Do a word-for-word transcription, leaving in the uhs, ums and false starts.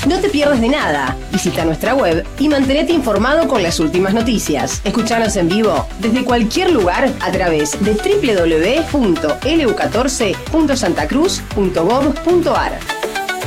No te pierdas de nada. Visita nuestra web y mantenete informado con las últimas noticias. Escuchanos en vivo desde cualquier lugar a través de doble u doble u doble u punto l u catorce punto santa cruz punto gov punto a r.